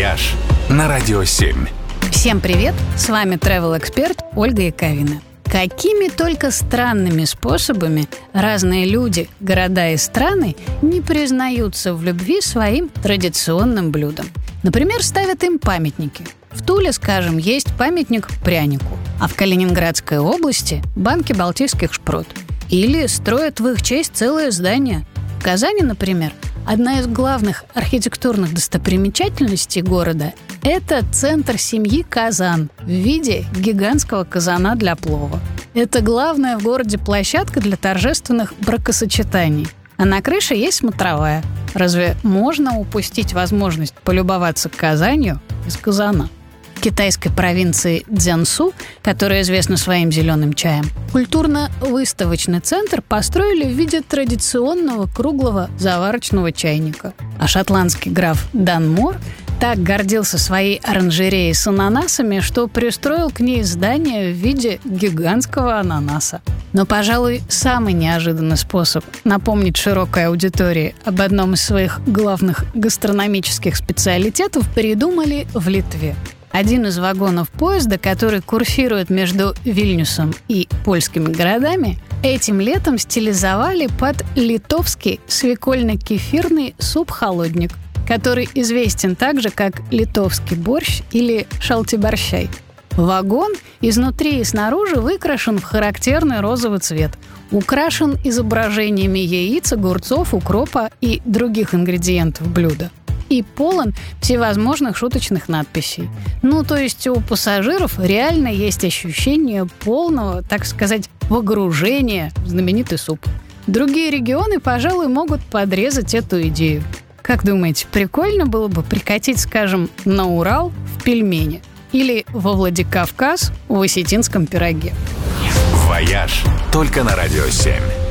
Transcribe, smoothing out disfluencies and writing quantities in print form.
«Вояж» на Радио 7. Всем привет! С вами travel-эксперт Ольга Яковина. Какими только странными способами разные люди, города и страны не признаются в любви своим традиционным блюдам. Например, ставят им памятники. В Туле, скажем, есть памятник прянику, а в Калининградской области – банке балтийских шпрот. Или строят в их честь целое здание. В Казани, например, одна из главных архитектурных достопримечательностей города – это центр семьи Казан в виде гигантского казана для плова. Это главная в городе площадка для торжественных бракосочетаний. А на крыше есть смотровая. Разве можно упустить возможность полюбоваться Казанью из казана? В китайской провинции Цзянсу, которая известна своим зеленым чаем, культурно-выставочный центр построили в виде традиционного круглого заварочного чайника. А шотландский граф Данмор так гордился своей оранжереей с ананасами, что пристроил к ней здание в виде гигантского ананаса. Но, пожалуй, самый неожиданный способ напомнить широкой аудитории об одном из своих главных гастрономических специалитетов придумали в Литве. Один из вагонов поезда, который курсирует между Вильнюсом и польскими городами, этим летом стилизовали под литовский свекольно-кефирный суп-холодник, который известен также как литовский борщ или шалтиборщай. Вагон изнутри и снаружи выкрашен в характерный розовый цвет, украшен изображениями яиц, огурцов, укропа и других ингредиентов блюда. И полон всевозможных шуточных надписей. То есть у пассажиров реально есть ощущение полного, так сказать, погружения в знаменитый суп. Другие регионы, пожалуй, могут подрезать эту идею. Как думаете, прикольно было бы прикатить, скажем, на Урал в пельмени? Или во Владикавказ в осетинском пироге? «Вояж» только на Радио 7.